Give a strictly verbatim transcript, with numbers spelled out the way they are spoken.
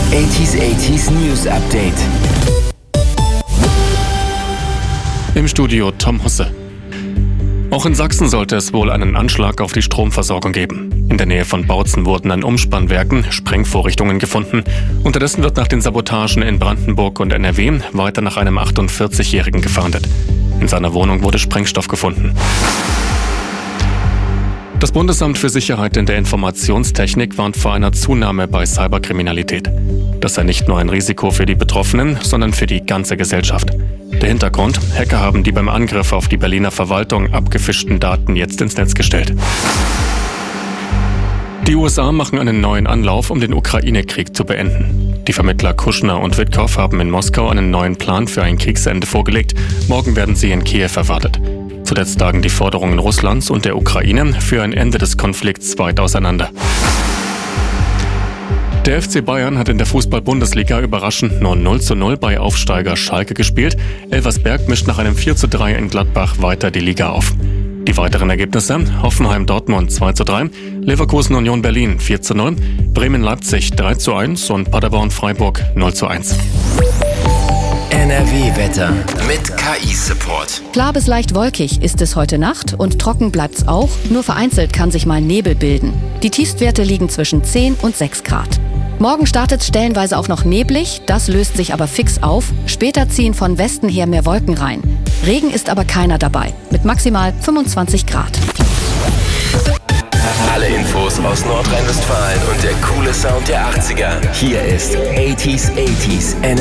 achtziger achtziger News Update. Im Studio Tom Husse. Auch in Sachsen sollte es wohl einen Anschlag auf die Stromversorgung geben. In der Nähe von Bautzen wurden an Umspannwerken Sprengvorrichtungen gefunden. Unterdessen wird nach den Sabotagen in Brandenburg und N R W weiter nach einem achtundvierzigjährigen gefahndet. In seiner Wohnung wurde Sprengstoff gefunden. Das Bundesamt für Sicherheit in der Informationstechnik warnt vor einer Zunahme bei Cyberkriminalität. Das sei nicht nur ein Risiko für die Betroffenen, sondern für die ganze Gesellschaft. Der Hintergrund: Hacker haben die beim Angriff auf die Berliner Verwaltung abgefischten Daten jetzt ins Netz gestellt. Die U S A machen einen neuen Anlauf, um den Ukraine-Krieg zu beenden. Die Vermittler Kushner und Witkow haben in Moskau einen neuen Plan für ein Kriegsende vorgelegt. Morgen werden sie in Kiew erwartet. Zuletzt lagen die Forderungen Russlands und der Ukraine für ein Ende des Konflikts weit auseinander. Der F C Bayern hat in der Fußball-Bundesliga überraschend nur null zu null bei Aufsteiger Schalke gespielt. Elversberg mischt nach einem vier zu drei in Gladbach weiter die Liga auf. Die weiteren Ergebnisse: Hoffenheim-Dortmund zwei zu drei, Leverkusen-Union Berlin vier zu null, Bremen-Leipzig drei zu eins und Paderborn-Freiburg null zu eins. N R W-Wetter mit K I-Support. Klar bis leicht wolkig ist es heute Nacht und trocken bleibt's auch. Nur vereinzelt kann sich mal Nebel bilden. Die Tiefstwerte liegen zwischen zehn und sechs Grad. Morgen startet stellenweise auch noch neblig, das löst sich aber fix auf. Später ziehen von Westen her mehr Wolken rein. Regen ist aber keiner dabei, mit maximal fünfundzwanzig Grad. Alle Infos aus Nordrhein-Westfalen und der coole Sound der achtziger. Hier ist achtziger achtziger